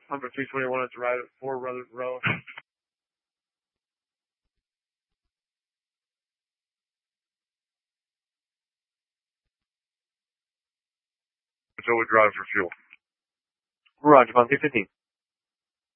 Number 321 at the right at 4 row. Until we drive for fuel. Roger, 1315.